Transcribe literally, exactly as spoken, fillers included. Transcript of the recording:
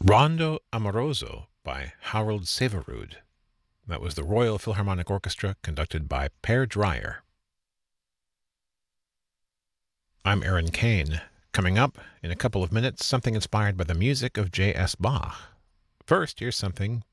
Rondo Amoroso by Harold Severud. That was the Royal Philharmonic Orchestra, conducted by Per Dreyer. I'm Aaron Kane. Coming up in a couple of minutes, something inspired by the music of J S. Bach. First, here's something